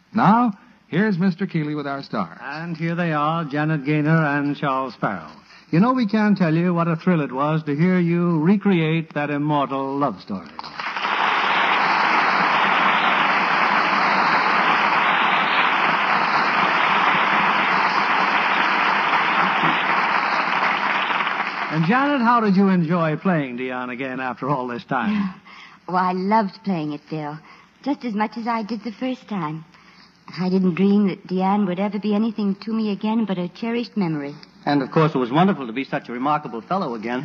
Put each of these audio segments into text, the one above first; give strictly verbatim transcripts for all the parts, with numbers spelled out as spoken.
Now, here's Mister Keeley with our stars. And here they are, Janet Gaynor and Charles Farrell. You know, we can't tell you what a thrill it was to hear you recreate that immortal love story. And Janet, how did you enjoy playing Dion again after all this time? Oh, I loved playing it, Bill, just as much as I did the first time. I didn't dream that Dion would ever be anything to me again but a cherished memory. And, of course, it was wonderful to be such a remarkable fellow again.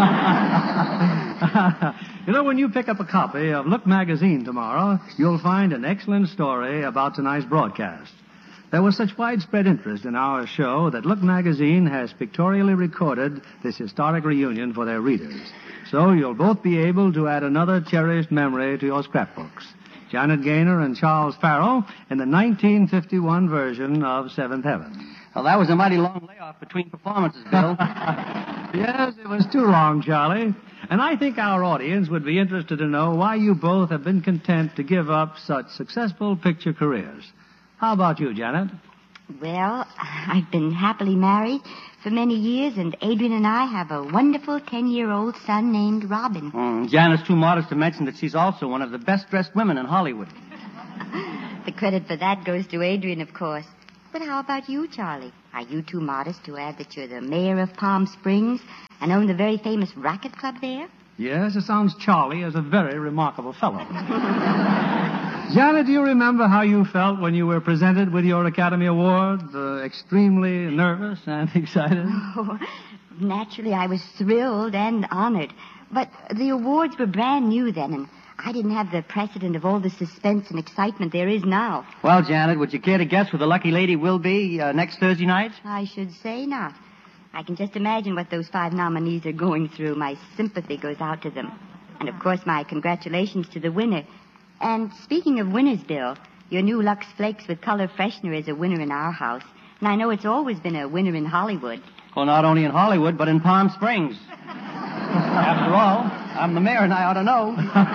You know, when you pick up a copy of Look magazine tomorrow, you'll find an excellent story about tonight's broadcast. There was such widespread interest in our show that Look magazine has pictorially recorded this historic reunion for their readers. So you'll both be able to add another cherished memory to your scrapbooks. Janet Gaynor and Charles Farrell in the nineteen fifty-one version of Seventh Heaven. Well, that was a mighty long layoff between performances, Bill. Yes, it was too long, Charlie. And I think our audience would be interested to know why you both have been content to give up such successful picture careers. How about you, Janet? Well, I've been happily married for many years, and Adrian and I have a wonderful ten-year-old son named Robin. Mm, Janet's too modest to mention that she's also one of the best-dressed women in Hollywood. The credit for that goes to Adrian, of course. But how about you, Charlie? Are you too modest to add that you're the mayor of Palm Springs and own the very famous racket club there? Yes, it sounds Charlie as a very remarkable fellow. Janet, do you remember how you felt when you were presented with your Academy Award? Uh, extremely nervous and excited? Oh, naturally, I was thrilled and honored. But the awards were brand new then, and I didn't have the precedent of all the suspense and excitement there is now. Well, Janet, would you care to guess who the lucky lady will be uh, next Thursday night? I should say not. I can just imagine what those five nominees are going through. My sympathy goes out to them. And, of course, my congratulations to the winner. And speaking of winners, Bill, your new Lux Flakes with color freshener is a winner in our house. And I know it's always been a winner in Hollywood. Well, not only in Hollywood, but in Palm Springs. After all, I'm the mayor and I ought to know.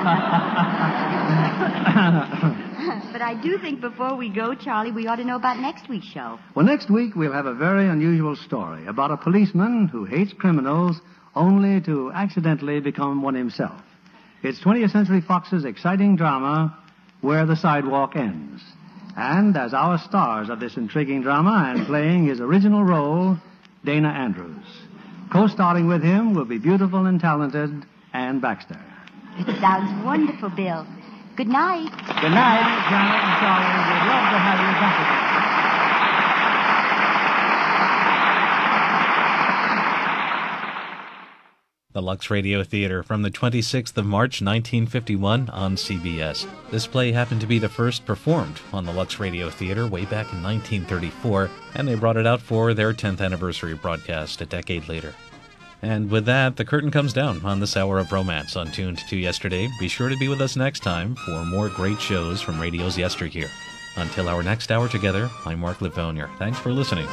But I do think before we go, Charlie, we ought to know about next week's show. Well, next week we'll have a very unusual story about a policeman who hates criminals only to accidentally become one himself. It's twentieth Century Fox's exciting drama, Where the Sidewalk Ends. And as our stars of this intriguing drama and playing his original role, Dana Andrews. Co-starring with him will be beautiful and talented Ann Baxter. It sounds wonderful, Bill. Good night. Good night, Janet and Charlie. We'd love to have you back again. The Lux Radio Theater from the twenty-sixth of March, nineteen fifty-one on C B S. This play happened to be the first performed on the Lux Radio Theater way back in nineteen thirty-four, and they brought it out for their tenth anniversary broadcast a decade later. And with that, the curtain comes down on this hour of romance on Tuned to Yesterday. Be sure to be with us next time for more great shows from radio's yesteryear. Until our next hour together, I'm Mark Livonier. Thanks for listening.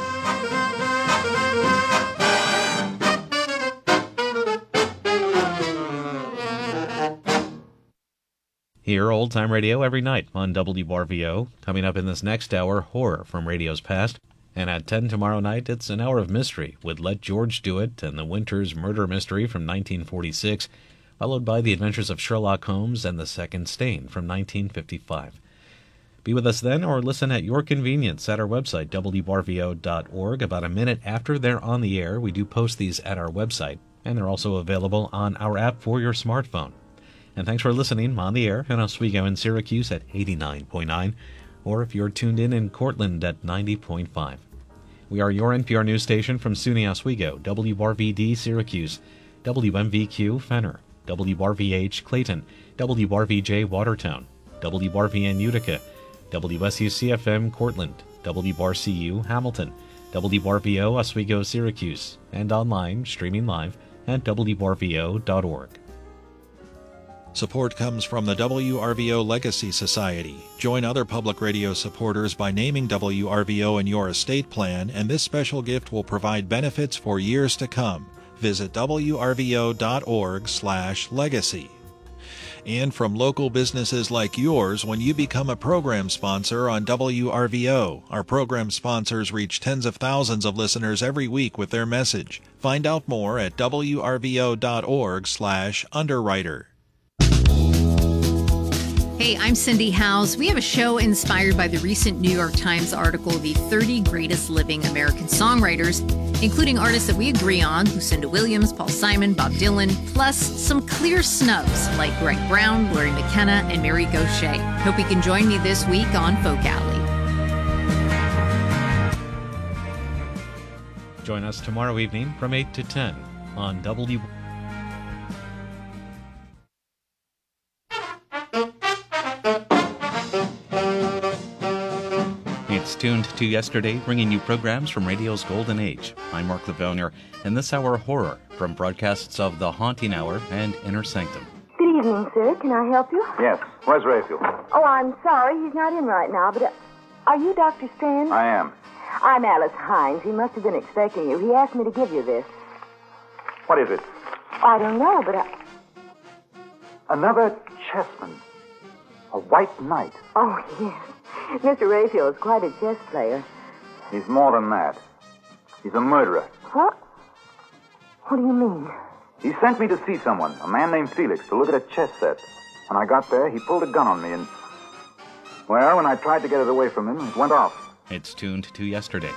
Hear Old Time Radio every night on W R V O. Coming up in this next hour, horror from radio's past. And at ten tomorrow night, it's an hour of mystery with Let George Do It and the Winters Murder Mystery from nineteen forty-six, followed by The Adventures of Sherlock Holmes and The Second Stain from nineteen fifty-five. Be with us then or listen at your convenience at our website, W R V O dot org. About a minute after they're on the air, we do post these at our website, and they're also available on our app for your smartphone. And thanks for listening on the air in Oswego and Syracuse at eighty-nine point nine, or if you're tuned in in Cortland at ninety point five. We are your N P R news station from SUNY Oswego, W R V D Syracuse, W M V Q Fenner, W R V H Clayton, W R V J Watertown, W R V N Utica, W S U C F M Cortland, W R C U Hamilton, W R V O Oswego Syracuse, and online, streaming live at W R V O dot org. Support comes from the W R V O Legacy Society. Join other public radio supporters by naming W R V O in your estate plan, and this special gift will provide benefits for years to come. Visit W R V O dot org slash legacy. and from local businesses like yours when you become a program sponsor on W R V O. Our program sponsors reach tens of thousands of listeners every week with their message. Find out more at W R V O dot org slash underwriter. Hey, I'm Cindy Howes. We have a show inspired by the recent New York Times article, The thirty Greatest Living American Songwriters, including artists that we agree on, Lucinda Williams, Paul Simon, Bob Dylan, plus some clear snubs like Greg Brown, Laurie McKenna, and Mary Gauthier. Hope you can join me this week on Folk Alley. Join us tomorrow evening from eight to ten on W. It's Tuned to Yesterday, bringing you programs from radio's golden age. I'm Mark Lavoner, and this hour horror from broadcasts of The Haunting Hour and Inner Sanctum. Good evening, sir. Can I help you? Yes. Where's Rayfield? Oh, I'm sorry. He's not in right now, but uh, are you Doctor Strand? I am. I'm Alice Hines. He must have been expecting you. He asked me to give you this. What is it? I don't know, but I... Another chessman. A white knight. Oh, yes. Mister Rayfield is quite a chess player. He's more than that. He's a murderer. What? What do you mean? He sent me to see someone, a man named Felix, to look at a chess set. When I got there, he pulled a gun on me and... Well, when I tried to get it away from him, it went off. It's Tuned to Yesterday.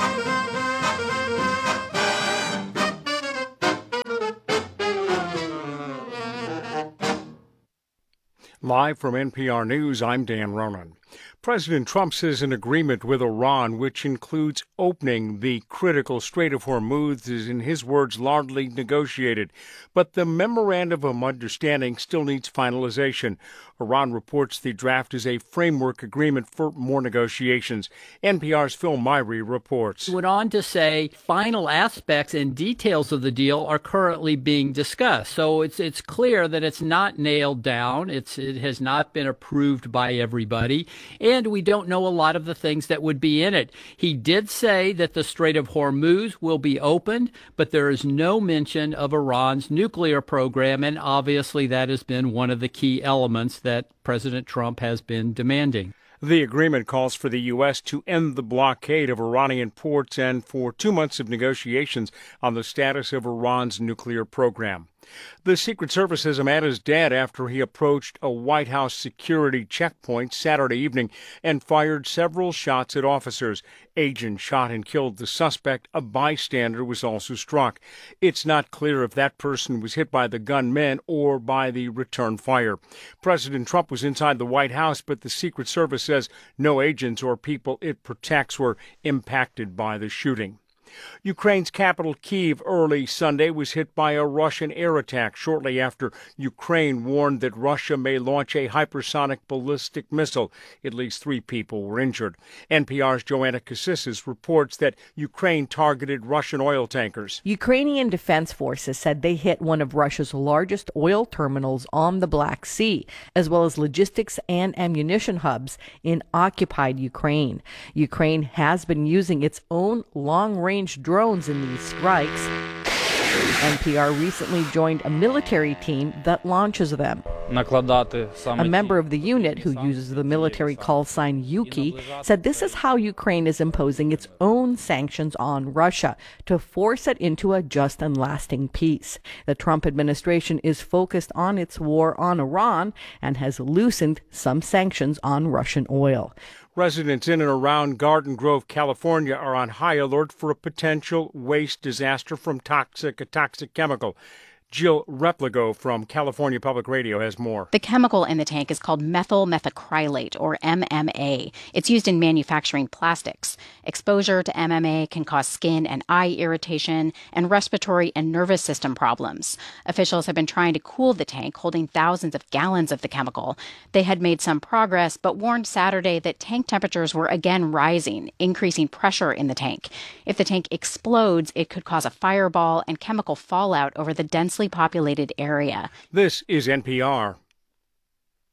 Live from N P R News, I'm Dan Ronan. President Trump says an agreement with Iran, which includes opening the critical Strait of Hormuz, is, in his words, largely negotiated. But the memorandum of understanding still needs finalization. Iran reports the draft is a framework agreement for more negotiations. N P R's Phil Myrie reports. Went on to say final aspects and details of the deal are currently being discussed. So it's it's clear that it's not nailed down. It's it has not been approved by everybody. And we don't know a lot of the things that would be in it. He did say that the Strait of Hormuz will be opened, but there is no mention of Iran's nuclear program, and obviously that has been one of the key elements that President Trump has been demanding. The agreement calls for the U S to end the blockade of Iranian ports and for two months of negotiations on the status of Iran's nuclear program. The Secret Service says a man is dead after he approached a White House security checkpoint Saturday evening and fired several shots at officers. Agents shot and killed the suspect. A bystander was also struck. It's not clear if that person was hit by the gunmen or by the return fire. President Trump was inside the White House, but the Secret Service says no agents or people it protects were impacted by the shooting. Ukraine's capital, Kyiv, early Sunday was hit by a Russian air attack shortly after Ukraine warned that Russia may launch a hypersonic ballistic missile. At least three people were injured. N P R's Joanna Cassis reports that Ukraine targeted Russian oil tankers. Ukrainian defense forces said they hit one of Russia's largest oil terminals on the Black Sea, as well as logistics and ammunition hubs in occupied Ukraine. Ukraine has been using its own long-range drones in these strikes. N P R recently joined a military team that launches them. A member of the unit, who uses the military call sign Yuki, said this is how Ukraine is imposing its own sanctions on Russia to force it into a just and lasting peace. The Trump administration is focused on its war on Iran and has loosened some sanctions on Russian oil. Residents in and around Garden Grove, California, are on high alert for a potential waste disaster from toxic a toxic chemical. Jill Repligo from California Public Radio has more. The chemical in the tank is called methyl methacrylate, or M M A. It's used in manufacturing plastics. Exposure to M M A can cause skin and eye irritation and respiratory and nervous system problems. Officials have been trying to cool the tank, holding thousands of gallons of the chemical. They had made some progress, but warned Saturday that tank temperatures were again rising, increasing pressure in the tank. If the tank explodes, it could cause a fireball and chemical fallout over the densely populated area. This is N P R.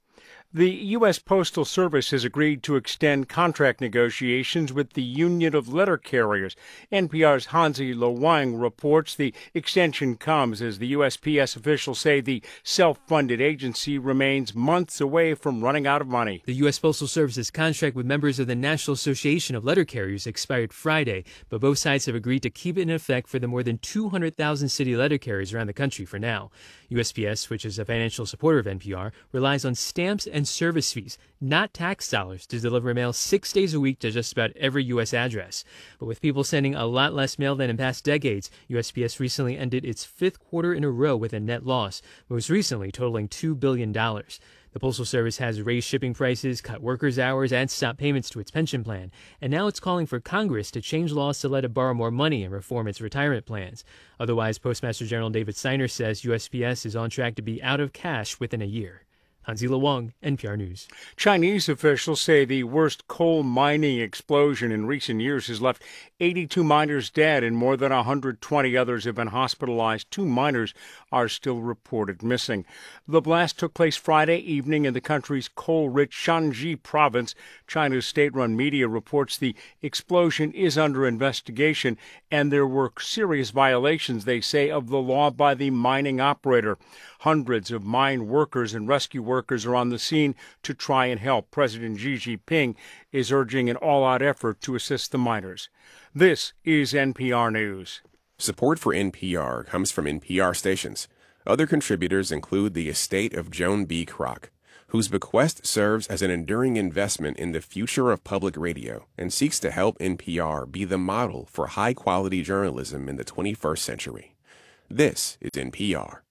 The U S. Postal Service has agreed to extend contract negotiations with the Union of Letter Carriers. N P R's Hansi Lo Wang reports the extension comes as the U S P S officials say the self-funded agency remains months away from running out of money. The U S. Postal Service's contract with members of the National Association of Letter Carriers expired Friday, but both sides have agreed to keep it in effect for the more than two hundred thousand city letter carriers around the country for now. U S P S, which is a financial supporter of N P R, relies on stamps and service fees, not tax dollars, to deliver mail six days a week to just about every U S address. But with people sending a lot less mail than in past decades, U S P S recently ended its fifth quarter in a row with a net loss, most recently totaling two billion dollars. The Postal Service has raised shipping prices, cut workers' hours, and stopped payments to its pension plan. And now it's calling for Congress to change laws to let it borrow more money and reform its retirement plans. Otherwise, Postmaster General David Steiner says U S P S is on track to be out of cash within a year. Hansi Lo Wang, N P R News. Chinese officials say the worst coal mining explosion in recent years has left eighty-two miners dead and more than one hundred twenty others have been hospitalized. Two miners are still reported missing. The blast took place Friday evening in the country's coal-rich Shanxi province. China's state-run media reports the explosion is under investigation and there were serious violations, they say, of the law by the mining operator. Hundreds of mine workers and rescue workers are on the scene to try and help. President Xi Jinping is urging an all-out effort to assist the miners. This is N P R News. Support for N P R comes from N P R stations. Other contributors include the estate of Joan B. Kroc, whose bequest serves as an enduring investment in the future of public radio and seeks to help N P R be the model for high-quality journalism in the twenty-first century. This is N P R.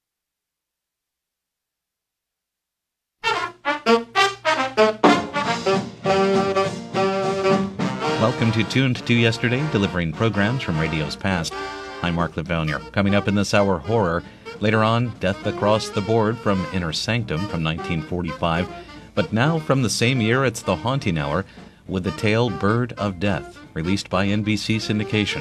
Welcome to Tuned to Yesterday, delivering programs from radio's past. I'm Mark Levonier. Coming up in this hour, horror. Later on, Death Across the Board from Inner Sanctum from nineteen forty-five. But now, from the same year, it's The Haunting Hour with the tale Bird of Death, released by N B C Syndication.